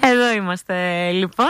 Εδώ είμαστε λοιπόν.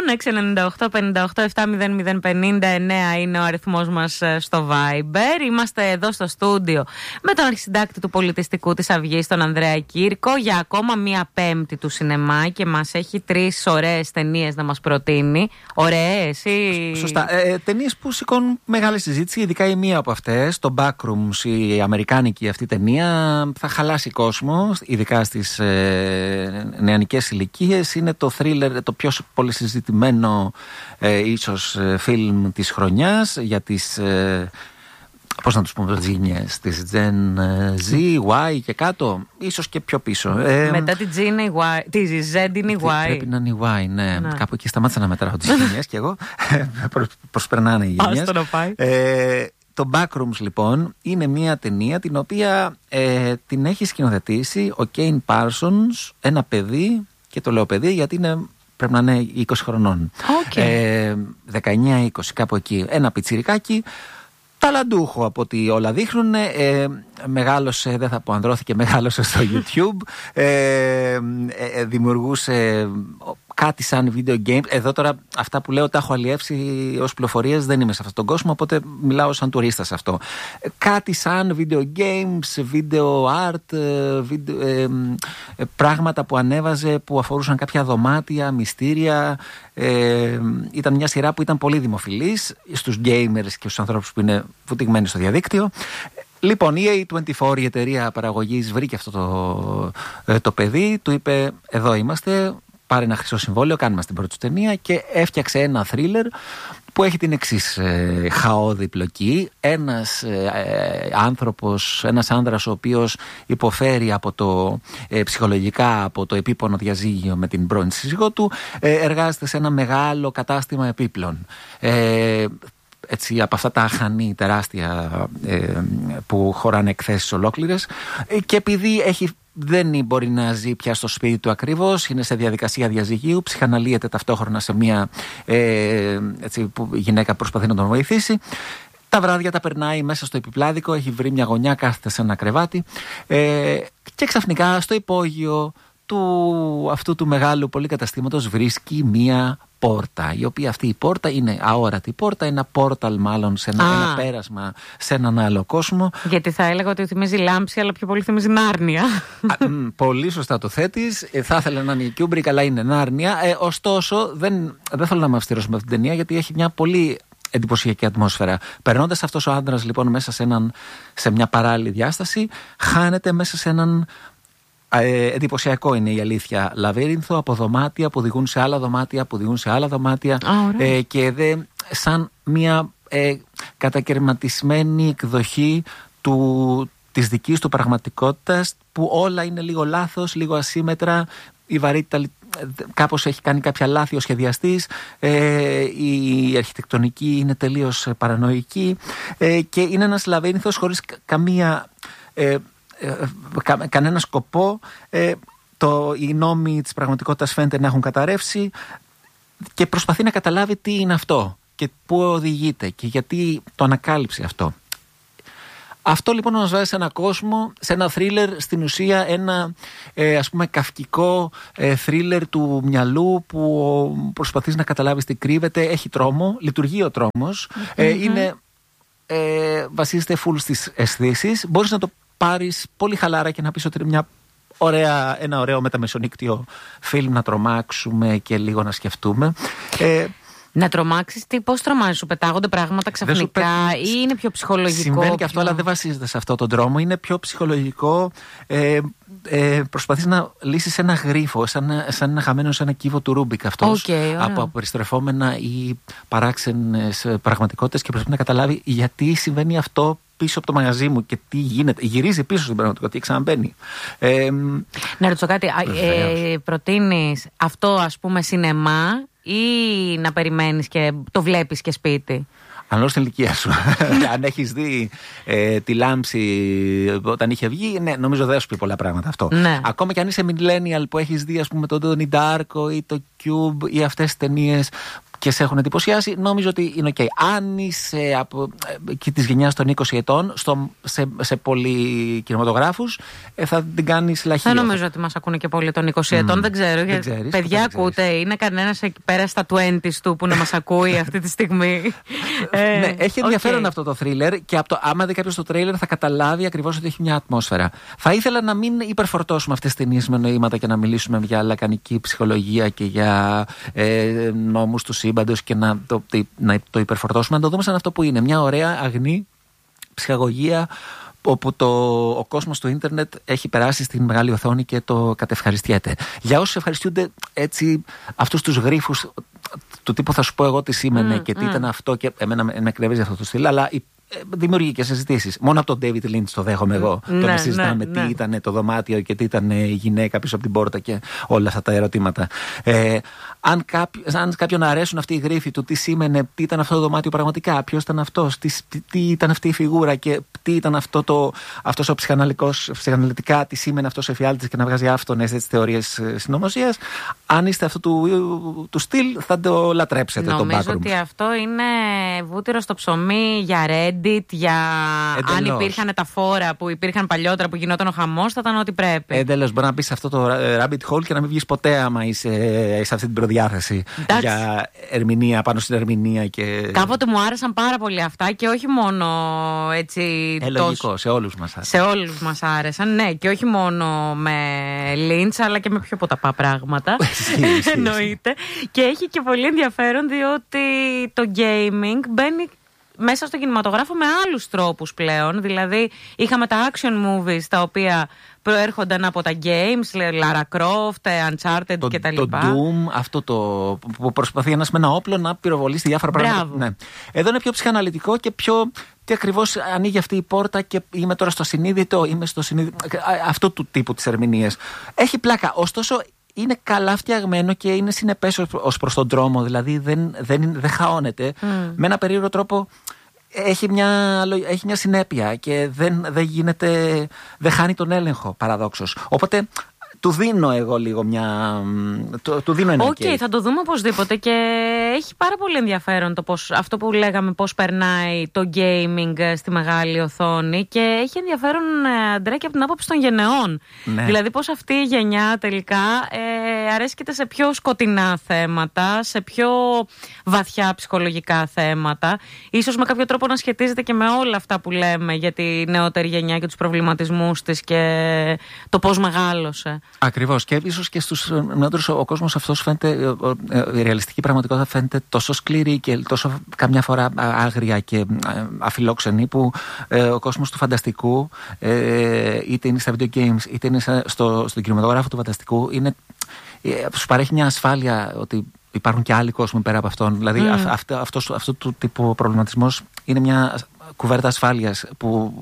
698-58-57-00-59 είναι ο αριθμός μας στο Viber. Είμαστε εδώ στο στούντιο με τον αρχισυντάκτη του Πολιτιστικού της Αυγής, τον Ανδρέα Κύρκο, για ακόμα μία πέμπτη του σινεμά και μας έχει 3 ωραίες ταινίες να μας προτείνει. Ωραίες ή... Σωστά. Ταινίες που σηκώνουν μεγάλη συζήτηση, ειδικά η μία από αυτές, το Backrooms, η αμερικάνικη αυτή ταινία, θα χαλάσει κόσμο, ειδικά στις νεανικές ηλικίες. Είναι το thriller, το πιο πολύ συζητημένο ίσως φιλμ της χρονιάς για τις πώς να τους πούμε, τζίνιες της Gen Z, Y και κάτω, ίσως και πιο πίσω. Μετά τη Z είναι η Y, τη Z είναι η Y. Πρέπει να είναι η Y, ναι. Κάπου εκεί σταμάτησα να μετράω τις γενιές και εγώ. Προσπερνάνε οι γενιές. Άστο να πάει. Το Backrooms λοιπόν είναι μια ταινία την οποία την έχει σκηνοθετήσει ο Kane Parsons, ένα παιδί, και το λέω παιδί γιατί πρέπει να είναι 20 χρονών. 19-20 κάπου εκεί. Ένα πιτσιρικάκι, ταλαντούχο από ό,τι όλα δείχνουν. Μεγάλωσε, δεν θα πω ανδρώθηκε, μεγάλωσε στο YouTube. Δημιουργούσε κάτι σαν video games. Εδώ τώρα αυτά που λέω τα έχω αλλιεύσει ως πληροφορίες, δεν είμαι σε αυτόν τον κόσμο, οπότε μιλάω σαν τουρίστα σε αυτό. Κάτι σαν video games, video art, πράγματα που ανέβαζε που αφορούσαν κάποια δωμάτια, μυστήρια. Ήταν μια σειρά που ήταν πολύ δημοφιλής στους gamers και στους ανθρώπους που είναι βουτυγμένοι στο διαδίκτυο. Λοιπόν, η A24, η εταιρεία παραγωγής, βρήκε αυτό το παιδί, του είπε εδώ είμαστε, πάρε ένα χρυσό συμβόλαιο, κάνουμε στην πρώτη του ταινία, και έφτιαξε ένα θρίλερ που έχει την εξής χαόδη πλοκή. Ένας άνθρωπος, ένας άνδρας ο οποίος υποφέρει από το ψυχολογικά από το επίπονο διαζύγιο με την πρώην σύζυγό του, εργάζεται σε ένα μεγάλο κατάστημα επίπλων. Έτσι, από αυτά τα αχανή τεράστια που χωράνε εκθέσεις ολόκληρες, και επειδή δεν μπορεί να ζει πια στο σπίτι του ακριβώς, είναι σε διαδικασία διαζυγίου, ψυχαναλύεται ταυτόχρονα σε μια γυναίκα προσπαθεί να τον βοηθήσει. Τα βράδια τα περνάει μέσα στο επιπλάδικο, έχει βρει μια γωνιά, κάθεται σε ένα κρεβάτι, και ξαφνικά στο υπόγειο αυτού του μεγάλου πολυκαταστήματος βρίσκει μια πόρτα, η οποία αυτή η πόρτα είναι αόρατη πόρτα, ένα πόρταλ μάλλον σε ένα πέρασμα σε έναν άλλο κόσμο. Γιατί θα έλεγα ότι θυμίζει Λάμψη, αλλά πιο πολύ θυμίζει Νάρνια. Πολύ σωστά το θέτεις. Θα ήθελα να είναι η Κιούμπρικ, αλλά είναι Νάρνια. Ωστόσο, δεν θέλω να με αυστηρώσω με αυτήν την ταινία, γιατί έχει μια πολύ εντυπωσιακή ατμόσφαιρα. Περνώντας αυτός ο άντρας λοιπόν μέσα σε μια παράλληλη διάσταση, χάνεται μέσα σε έναν εντυπωσιακό, είναι η αλήθεια, λαβύρινθο από δωμάτια που οδηγούν σε άλλα δωμάτια, που οδηγούν σε άλλα δωμάτια, και σαν μια κατακαιρματισμένη εκδοχή της δικής του πραγματικότητας, που όλα είναι λίγο λάθος, λίγο ασύμετρα, η βαρύτητα κάπως έχει κάνει κάποια λάθη ο σχεδιαστής, η αρχιτεκτονική είναι τελείως παρανοϊκή, και είναι ένας λαβύρινθος χωρίς κανένα σκοπό. Οι νόμοι της πραγματικότητας φαίνεται να έχουν καταρρεύσει, και προσπαθεί να καταλάβει τι είναι αυτό και πού οδηγείται και γιατί το ανακάλυψε αυτό. Αυτό λοιπόν μας βάζει σε ένα κόσμο, σε ένα θρίλερ, στην ουσία ένα ας πούμε καυκικό θρίλερ του μυαλού, που προσπαθείς να καταλάβεις τι κρύβεται, έχει τρόμο, λειτουργεί ο τρόμος, βασίζεται full στις αισθήσεις, μπορείς να το πάρεις πολύ χαλάρα και να πεις ότι είναι ένα ωραίο μεταμεσονύκτιο φιλμ να τρομάξουμε και λίγο να σκεφτούμε. Να τρομάξεις, πώς τρομάζεις, σου πετάγονται πράγματα ξαφνικά ή είναι πιο ψυχολογικό? Συμβαίνει και αυτό, αλλά δεν βασίζεται σε αυτό τον τρόμο, είναι πιο ψυχολογικό. Προσπαθείς να λύσεις ένα γρίφο, σαν ένα χαμένο σε ένα κύβο του Ρούμπικ αυτός, από περιστρεφόμενα ή παράξενες πραγματικότητες, και προσπαθεί να καταλάβει γιατί συμβαίνει αυτό πίσω από το μαγαζί μου και τι γίνεται. Γυρίζει πίσω στην πραγματικότητα και ξαναμπαίνει. Να ρωτήσω κάτι, προτείνεις αυτό ας πούμε σινεμά ή να περιμένεις και το βλέπεις και σπίτι? Ανάλογα στην ηλικία σου. Αν έχεις δει τη Λάμψη όταν είχε βγει, ναι, νομίζω δεν σου πει πολλά πράγματα αυτό. Ναι. Ακόμα και αν είσαι millennial που έχεις δει, ας πούμε, τον Donnie Darko ή το Cube ή αυτές τις ταινίες και σε έχουν εντυπωσιάσει, νόμιζω ότι είναι ok. Αν είσαι από τη γενιά των 20 ετών, σε πολλοί κινηματογράφους, θα την κάνεις λαχείο. Δεν νομίζω ότι μας ακούνε και πολλοί των 20 ετών, δεν ξέρω. Παιδιά, ακούτε, είναι κανένας εκεί πέρα στα 20's του που να μας ακούει αυτή τη στιγμή? Ναι, έχει ενδιαφέρον αυτό το thriller και άμα δει κάποιος το τρέιλερ θα καταλάβει ακριβώς ότι έχει μια ατμόσφαιρα. Θα ήθελα να μην υπερφορτώσουμε αυτές τις ταινίες με νοήματα και να μιλήσουμε για λακανική ψυχολογία και για νόμους του σύμπαντος και να το υπερφορτώσουμε, να το δούμε σαν αυτό που είναι. Μια ωραία αγνή ψυχαγωγία όπου ο κόσμος του ίντερνετ έχει περάσει στην μεγάλη οθόνη και το κατευχαριστιέται. Για όσους ευχαριστούνται έτσι αυτούς τους γρίφους του τύπου θα σου πω εγώ τι σήμαινε και τι ήταν αυτό, και εμένα με εκνεύριζε αυτό το στυλ, αλλά δημιουργεί και συζητήσεις. Μόνο από τον David Lynch το δέχομαι εγώ. Το συζητάμε τι ήταν το δωμάτιο και τι ήταν η γυναίκα πίσω από την πόρτα και όλα αυτά τα ερωτήματα. Αν κάποιον αρέσουν αυτοί οι γρίφοι του τι σήμαινε, τι ήταν αυτό το δωμάτιο πραγματικά, ποιος ήταν αυτός, τι ήταν αυτή η φιγούρα και τι ήταν αυτός ο ψυχαναλυτικά, τι σήμαινε αυτός ο εφιάλτης και να βγάζει άφθονες θεωρίες συνωμοσίας, αν είστε αυτού του στυλ θα το λατρέψετε. Νομίζω ότι αυτό είναι βούτυρο στο ψωμί για Reddit, για αν υπήρχαν τα φόρα που υπήρχαν παλιότερα που γινόταν ο χαμός, θα ήταν ό,τι πρέπει. Εντελώς, μπορεί να μπει σε αυτό το rabbit hole και να μην βγεις ποτέ άμα είσαι σε αυτή την προδιάθεση. Εντάξει. Για ερμηνεία, πάνω στην ερμηνεία και... Κάποτε μου άρεσαν πάρα πολύ αυτά και όχι μόνο έτσι... Λογικό, σε όλους μας άρεσαν. Σε όλους μας άρεσαν, ναι, και όχι μόνο με Lynch αλλά και με πιο ποταπά πράγματα. Εννοείται. Και έχει και πολύ ενδιαφέρον διότι το gaming μπαίνει μέσα στο κινηματογράφο με άλλους τρόπους πλέον. Δηλαδή είχαμε τα action movies τα οποία προέρχονταν από τα games, Lara Croft, Uncharted κτλ. Το Doom, αυτό που προσπαθεί ένας με ένα όπλο να πυροβολήσει διάφορα πράγματα. Ναι. Εδώ είναι πιο ψυχαναλυτικό και πιο... Τι ακριβώς ανοίγει αυτή η πόρτα και είμαι τώρα στο συνείδητο, είμαι στο συνείδητο. Αυτό του τύπου της ερμηνείας. Έχει πλάκα. Ωστόσο, είναι καλά φτιαγμένο και είναι συνεπές ως προς τον τρόμο. Δηλαδή δεν χαώνεται. Με ένα περίεργο τρόπο έχει μια συνέπεια και δεν χάνει τον έλεγχο, παραδόξως. Οπότε του δίνω εγώ λίγο του δίνω ένα okay, θα το δούμε οπωσδήποτε και έχει πάρα πολύ ενδιαφέρον αυτό που λέγαμε, πώς περνάει το gaming στη μεγάλη οθόνη και έχει ενδιαφέρον, Αντρέα, και από την άποψη των γενεών. Ναι. Δηλαδή πώς αυτή η γενιά τελικά αρέσκεται σε πιο σκοτεινά θέματα, σε πιο βαθιά ψυχολογικά θέματα, ίσως με κάποιο τρόπο να σχετίζεται και με όλα αυτά που λέμε για τη νεότερη γενιά και τους προβληματισμούς της και το πώς μεγάλωσε. Ακριβώς. Και ίσως και στους νεότερους ο κόσμος αυτός φαίνεται, η ρεαλιστική πραγματικότητα φαίνεται τόσο σκληρή και τόσο καμιά φορά άγρια και αφιλόξενη που ο κόσμος του φανταστικού, είτε είναι στα video games είτε είναι στον κινηματογράφο του φανταστικού, σου παρέχει μια ασφάλεια ότι υπάρχουν και άλλοι κόσμοι πέρα από αυτόν. Δηλαδή αυτό του τύπου προβληματισμός είναι μια κουβέρτα ασφάλειας που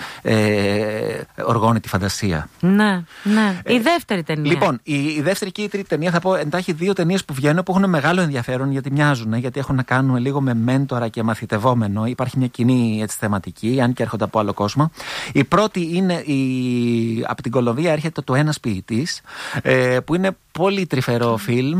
οργώνει τη φαντασία. Ναι. Η δεύτερη ταινία. Λοιπόν, η δεύτερη και η τρίτη ταινία, θα πω εντάχει δύο ταινίες που βγαίνουν που έχουν μεγάλο ενδιαφέρον γιατί μοιάζουν, γιατί έχουν να κάνουν λίγο με μέντορα και μαθητευόμενο. Υπάρχει μια κοινή έτσι, θεματική, αν και έρχονται από άλλο κόσμο. Η πρώτη είναι από την Κολομβία έρχεται το Ένας ποιητής, που είναι πολύ τρυφερό φιλμ.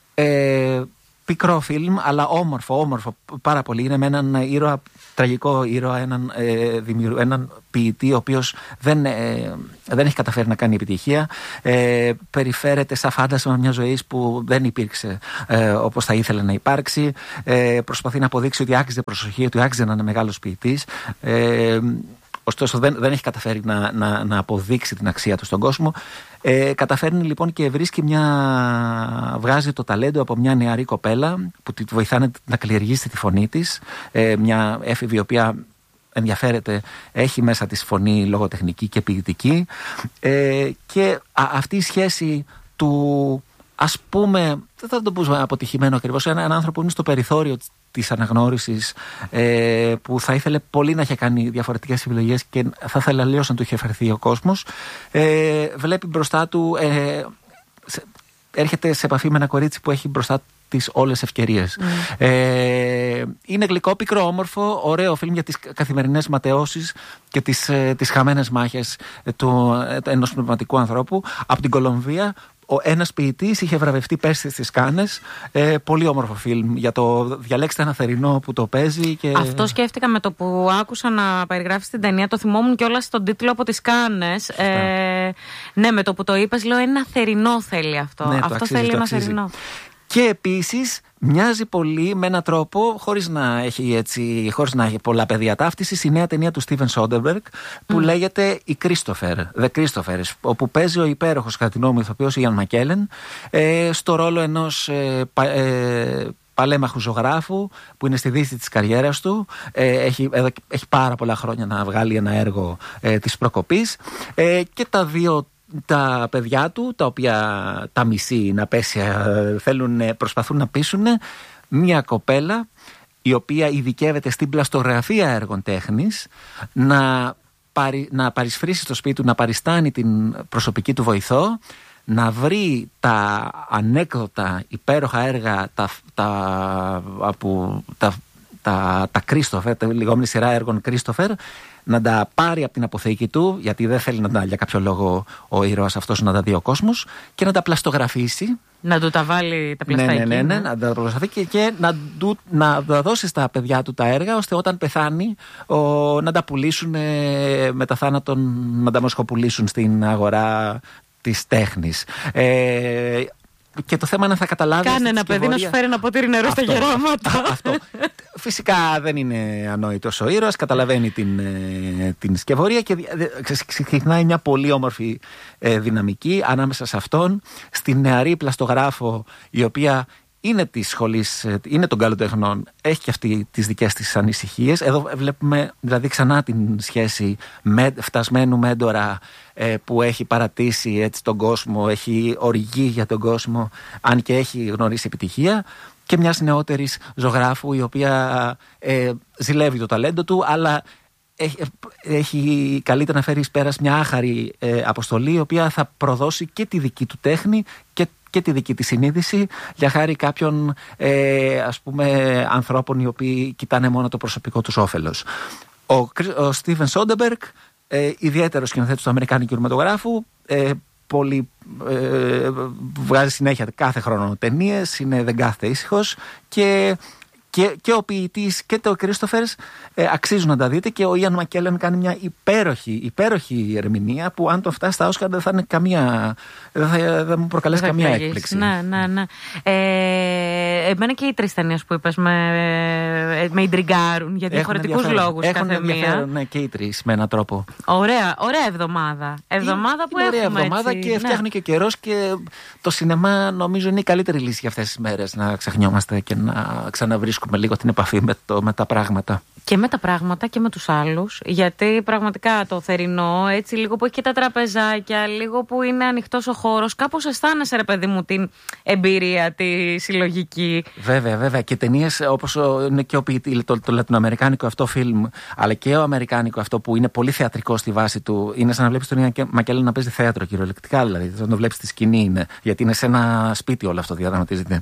Πικρό φιλμ, αλλά όμορφο πάρα πολύ. Είναι με έναν ήρωα, τραγικό ήρωα, έναν ποιητή, ο οποίος δεν έχει καταφέρει να κάνει επιτυχία. Περιφέρεται σαν φάντασμα μια ζωής που δεν υπήρξε όπως θα ήθελε να υπάρξει. Προσπαθεί να αποδείξει ότι άξιζε προσοχή, ότι άξιζε να είναι μεγάλος ποιητής. Ωστόσο δεν έχει καταφέρει να αποδείξει την αξία του στον κόσμο. Καταφέρνει λοιπόν και βγάζει το ταλέντο από μια νεαρή κοπέλα που τη βοηθάνε να καλλιεργήσει τη φωνή της. Μια έφηβη η οποία ενδιαφέρεται, έχει μέσα της φωνή λογοτεχνική και ποιητική. Και αυτή η σχέση του, ας πούμε, δεν θα το πούμε αποτυχημένο ακριβώς, έναν άνθρωπο που είναι στο περιθώριο της αναγνώρισης, που θα ήθελε πολύ να είχε κάνει διαφορετικές επιλογές και θα ήθελε αλλιώς να του είχε φερθεί ο κόσμος, βλέπει μπροστά του, έρχεται σε επαφή με ένα κορίτσι που έχει μπροστά τις όλες ευκαιρίες. Είναι γλυκό, πικρό, όμορφο, ωραίο φιλμ για τις καθημερινές ματαιώσεις και τις χαμένες μάχες ενός πνευματικού ανθρώπου από την Κολομβία, ένας ποιητής είχε βραβευτεί πέρσι στις Κάνες. Πολύ όμορφο φιλμ. Για το διαλέξτε ένα θερινό που το παίζει. Και... Αυτό σκέφτηκα με το που άκουσα να περιγράφει την ταινία. Το θυμόμουν κιόλας στον τίτλο από τις Κάνες. Ναι, με το που το είπες, λέω ένα θερινό θέλει αυτό. Ναι, αυτό θέλει ένα θερινό. Και επίσης μοιάζει πολύ με έναν τρόπο, χωρίς να έχει πολλά πεδία ταύτισης, η νέα ταινία του Στίβεν Σόντεμπεργκ που λέγεται η Christopher, The Christophers, όπου παίζει ο υπέροχος κατά την νόμου ηθοποιός Ιαν Μακέλεν στο ρόλο ενός παλέμαχου ζωγράφου που είναι στη δύση της καριέρας του. Έχει πάρα πολλά χρόνια να βγάλει ένα έργο της προκοπής και τα παιδιά του, τα οποία τα μισεί, είναι απέσια, προσπαθούν να πείσουν μια κοπέλα η οποία ειδικεύεται στην πλαστογραφία έργων τέχνης να παρισφρήσει στο σπίτι του, να παριστάνει την προσωπική του βοηθό, να βρει τα ανέκδοτα υπέροχα έργα, τα Christopher, τη λεγόμενη σειρά έργων Christopher, να τα πάρει από την αποθήκη του, γιατί δεν θέλει για κάποιο λόγο ο ήρωας αυτός να τα δει ο κόσμος, και να τα πλαστογραφήσει. Να του τα βάλει τα πλαστάκια. Ναι, να τα πλαστογραφεί και να τα δώσει στα παιδιά του τα έργα, ώστε όταν πεθάνει να τα πουλήσουν μετά θάνατον, να τα μοσχοπουλήσουν στην αγορά της τέχνης. Και το θέμα είναι να θα καταλάβει. Κάνε ένα παιδί να σου φέρει ένα ποτήρι νερό στα γεράματα. Αυτό. Φυσικά δεν είναι ανόητος ο ήρωας, καταλαβαίνει την σκευωρία και ξεκινάει μια πολύ όμορφη δυναμική ανάμεσα σε αυτόν, στην νεαρή πλαστογράφο, η οποία είναι της σχολής, είναι των καλλιτεχνών, έχει και αυτή τις δικές της ανησυχίες. Εδώ βλέπουμε δηλαδή ξανά την σχέση φτασμένου μέντορα που έχει παρατήσει έτσι τον κόσμο, έχει οργή για τον κόσμο, αν και έχει γνωρίσει επιτυχία, και μιας νεότερης ζωγράφου η οποία ζηλεύει το ταλέντο του, αλλά έχει καλύτερα να φέρει εις πέρας μια άχαρη αποστολή, η οποία θα προδώσει και τη δική του τέχνη και τη δική της συνείδηση, για χάρη κάποιων ας πούμε ανθρώπων οι οποίοι κοιτάνε μόνο το προσωπικό τους όφελος. Ο Στίβεν Σόντεμπεργκ, ιδιαίτερος σκηνοθέτης του αμερικάνικου κινηματογράφου, βγάζει συνέχεια κάθε χρόνο ταινίες, δεν κάθεται ήσυχος, και ο ποιητής και το Christophers αξίζουν να τα δείτε, και ο Ιαν Μακέλεν κάνει μια υπέροχη ερμηνεία που αν το φτάσει στα Όσκαρ δεν θα είναι δεν μου προκαλέσει καμία έκπληξη. Ναι. Εμένα και οι τρεις ταινίες που είπες με ιντριγκάρουν για διαφορετικούς λόγους. Έχουν ενδιαφέρον, ναι, και οι τρεις με έναν τρόπο. Ωραία εβδομάδα. Που ωραία έχουμε εβδομάδα έτσι, και φτιάχνει και καιρός, και το σινεμά νομίζω είναι η καλύτερη λύση για αυτές τις μέρες, να ξεχνιόμαστε και να ξαναβρίσκουμε λίγο την επαφή με τα πράγματα. Και με τα πράγματα και με τους άλλους. Γιατί πραγματικά το θερινό, έτσι λίγο που έχει και τα τραπεζάκια, λίγο που είναι ανοιχτός ο χώρος, κάπως αισθάνεσαι, ρε παιδί μου, την εμπειρία, τη συλλογική. Βέβαια. Και ταινίες όπως είναι και το λατινοαμερικάνικο αυτό φιλμ, αλλά και ο αμερικάνικο αυτό που είναι πολύ θεατρικό στη βάση του. Είναι σαν να βλέπεις τον Ιαν Μακέλεν να παίζει θέατρο, κυριολεκτικά δηλαδή. Να το βλέπεις στη σκηνή είναι. Γιατί είναι σε ένα σπίτι όλο αυτό διαδραματίζεται.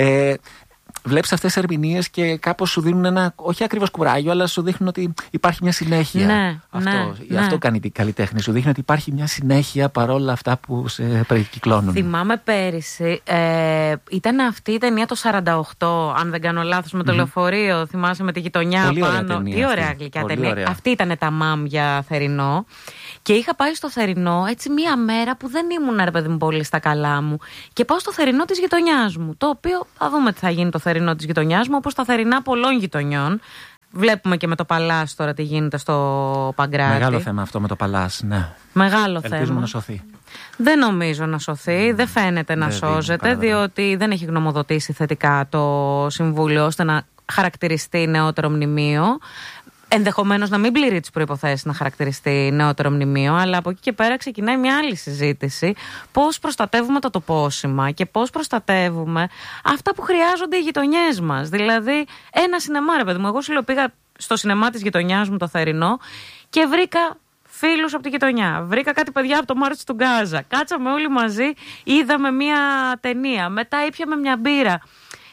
Βλέπεις αυτές τις ερμηνείες και κάπως σου δίνουν ένα, όχι ακριβώς κουράγιο, αλλά σου δείχνουν ότι υπάρχει μια συνέχεια. Αυτό κάνει την καλλιτέχνη. Σου δείχνει ότι υπάρχει μια συνέχεια παρόλα αυτά που σε περικυκλώνουν. Θυμάμαι πέρυσι, ήταν αυτή η ταινία το 48, αν δεν κάνω λάθος, με το λεωφορείο. Θυμάσαι, με τη γειτονιά πολύ πάνω. Ωραία τι ωραία γλυκιά ταινία. Αυτή ήταν τα μάμ για θερινό. Και είχα πάει στο θερινό έτσι μία μέρα που δεν ήμουν, ρε παιδί μου, πολύ στα καλά μου. Και πάω στο θερινό της γειτονιάς μου. Το οποίο θα δούμε τι θα γίνει το θερινό της γειτονιάς μου, όπως τα θερινά πολλών γειτονιών. Βλέπουμε και με το Παλάς τώρα τι γίνεται στο Παγκράτη. Μεγάλο θέμα αυτό με το Παλάς, ναι. Μεγάλο θέμα. Ελπίζουμε να σωθεί. Δεν νομίζω να σωθεί, δεν φαίνεται να σώζεται, διότι δεν έχει γνωμοδοτήσει θετικά το Συμβούλιο ώστε να χαρακτηριστεί νεότερο μνημείο. Ενδεχομένως να μην πληρεί τις προϋποθέσεις να χαρακτηριστεί νεότερο μνημείο, αλλά από εκεί και πέρα ξεκινάει μια άλλη συζήτηση. Πώς προστατεύουμε τα τοπόσημα και πώς προστατεύουμε αυτά που χρειάζονται οι γειτονιές μας. Δηλαδή, ένα σινεμά, ρε παιδί μου. Εγώ σου λέω, πήγα στο σινεμά της γειτονιάς μου το θερινό και βρήκα φίλους από τη γειτονιά. Βρήκα κάτι παιδιά από το Μάρτς του Γκάζα. Κάτσαμε όλοι μαζί, είδαμε μια ταινία. Μετά ήπιαμε μια μπύρα.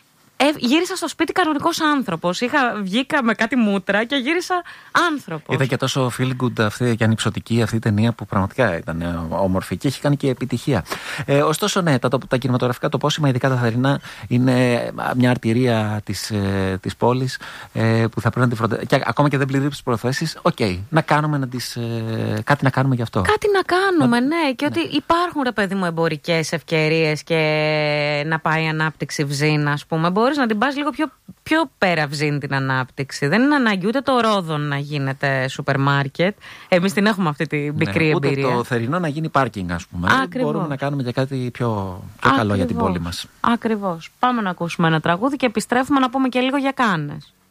Γύρισα στο σπίτι κανονικός άνθρωπος. Βγήκα με κάτι μούτρα και γύρισα άνθρωπος. Είδα και τόσο feel good αυτή και ανυψωτική αυτή η ταινία που πραγματικά ήταν όμορφη και έχει κάνει και επιτυχία. Ωστόσο, ναι, τα κινηματογραφικά τοπόσημα, ειδικά τα θερινά, είναι μια αρτηρία της πόλης που θα πρέπει να τη φροντίσουμε. Και ακόμα και δεν πληρεί τις προθέσεις, να κάνουμε κάτι να κάνουμε γι' αυτό. Κάτι να κάνουμε, ναι. Και ότι υπάρχουν, ρε παιδί μου, εμπορικές ευκαιρίες και να πάει η ανάπτυξη βζίνα, ας πούμε. Μπορείς να την πας λίγο πιο πέρα βζίν την ανάπτυξη. Δεν είναι ανάγκη ούτε το Ρόδον να γίνεται σούπερ μάρκετ. Εμείς την έχουμε αυτή την πικρή εμπειρία. Ούτε το θερινό να γίνει πάρκινγκ, ας πούμε. Ακριβώς. Μπορούμε να κάνουμε και κάτι πιο καλό για την πόλη μας. Ακριβώς. Πάμε να ακούσουμε ένα τραγούδι και επιστρέφουμε να πούμε και λίγο για Κάνες.